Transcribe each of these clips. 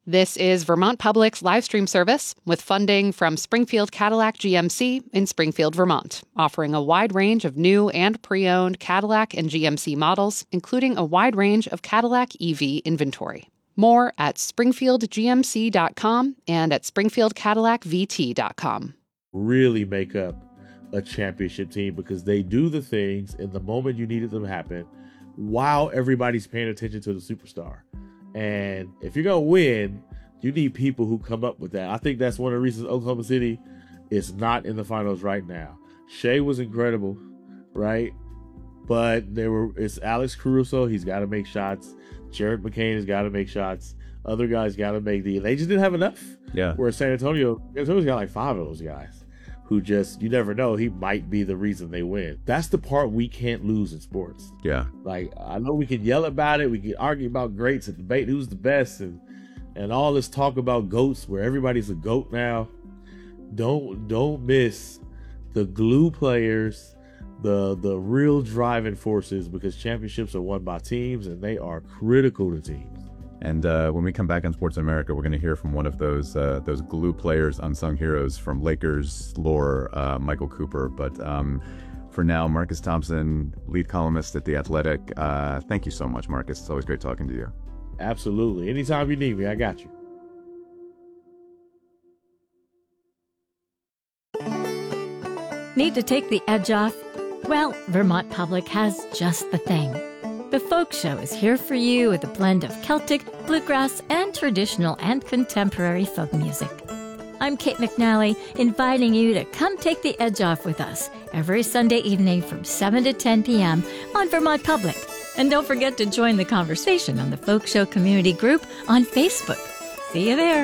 This is Vermont Public's live stream service with funding from Springfield Cadillac GMC in Springfield, Vermont, offering a wide range of new and pre-owned Cadillac and GMC models, including a wide range of Cadillac EV inventory. More at springfieldgmc.com and at springfieldcadillacvt.com. Really make up a championship team because they do the things in the moment you needed them to happen while everybody's paying attention to the superstar. And if you're going to win, you need people who come up with that. I think that's one of the reasons Oklahoma City is not in the finals right now. Shea was incredible, right? But it's Alex Caruso. He's got to make shots. Jared McCain has got to make shots. Other guys got to make they just didn't have enough. Yeah. Whereas San Antonio's got like 5 of those guys who just, you never know, he might be the reason they win. That's the part we can't lose in sports. Yeah. Like, I know we can yell about it. We can argue about greats and debate who's the best and all this talk about GOATs where everybody's a GOAT now. Don't miss the glue players, the real driving forces, because championships are won by teams and they are critical to teams. And when we come back on Sports in America, we're going to hear from one of those glue players, unsung heroes from Lakers lore, Michael Cooper. But for now, Marcus Thompson, lead columnist at The Athletic. Thank you so much, Marcus. It's always great talking to you. Absolutely. Anytime you need me, I got you. Need to take the edge off? Well, Vermont Public has just the thing. The Folk Show is here for you with a blend of Celtic, bluegrass, and traditional and contemporary folk music. I'm Kate McNally, inviting you to come take the edge off with us every Sunday evening from 7 to 10 p.m. on Vermont Public. And don't forget to join the conversation on the Folk Show community group on Facebook. See you there.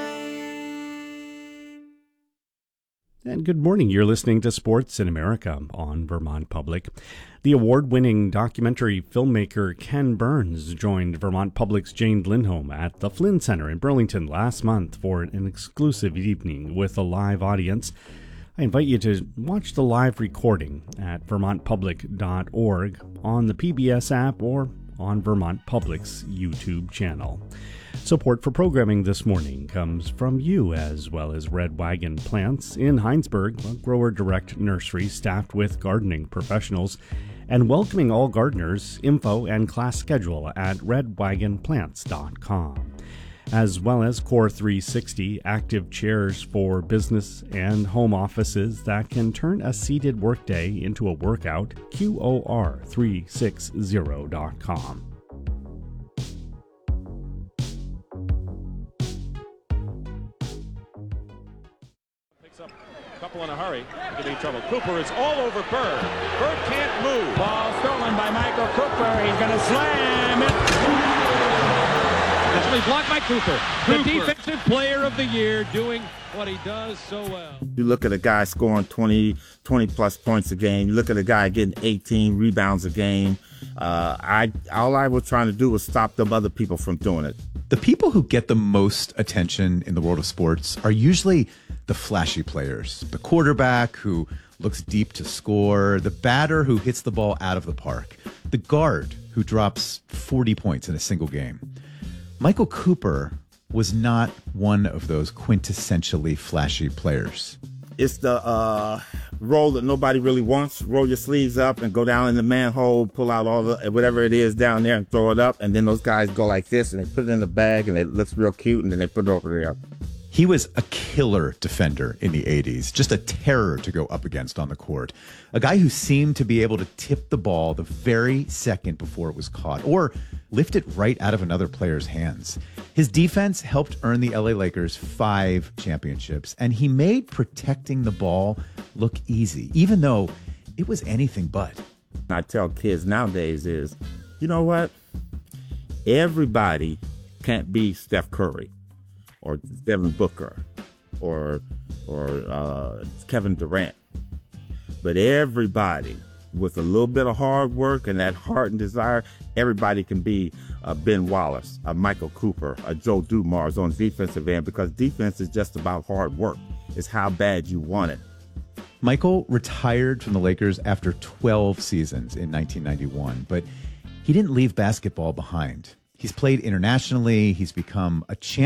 And good morning. You're listening to Sports in America on Vermont Public. The award-winning documentary filmmaker Ken Burns joined Vermont Public's Jane Lindholm at the Flynn Center in Burlington last month for an exclusive evening with a live audience. I invite you to watch the live recording at vermontpublic.org on the PBS app or on Vermont Public's YouTube channel. Support for programming this morning comes from you, as well as Red Wagon Plants in Heinsberg, a grower direct nursery staffed with gardening professionals, and welcoming all gardeners. Info and class schedule at redwagonplants.com. As well as Core 360, active chairs for business and home offices that can turn a seated workday into a workout. QOR360.com. Couple in a hurry, getting in trouble. Cooper is all over Bird. Bird can't move. Ball stolen by Michael Cooper. He's going to slam it. Actually blocked by Cooper. The defensive player of the year, doing what he does so well. You look at a guy scoring 20 plus points a game. You look at a guy getting 18 rebounds a game. All I was trying to do was stop them other people from doing it. The people who get the most attention in the world of sports are usually the flashy players. The quarterback who looks deep to score, the batter who hits the ball out of the park, the guard who drops 40 points in a single game. Michael Cooper was not one of those quintessentially flashy players. It's the role that nobody really wants. Roll your sleeves up and go down in the manhole, pull out all the whatever it is down there and throw it up. And then those guys go like this and they put it in the bag and it looks real cute and then they put it over there. He was a killer defender in the 80s, just a terror to go up against on the court. A guy who seemed to be able to tip the ball the very second before it was caught or lift it right out of another player's hands. His defense helped earn the LA Lakers 5 championships, and he made protecting the ball look easy, even though it was anything but. I tell kids nowadays is, you know what? Everybody can't be Steph Curry or Devin Booker or Kevin Durant. But everybody, with a little bit of hard work and that heart and desire, everybody can be a Ben Wallace, a Michael Cooper, a Joe Dumars on defensive end, because defense is just about hard work. It's how bad you want it. Michael retired from the Lakers after 12 seasons in 1991, but he didn't leave basketball behind. He's played internationally. He's become a champion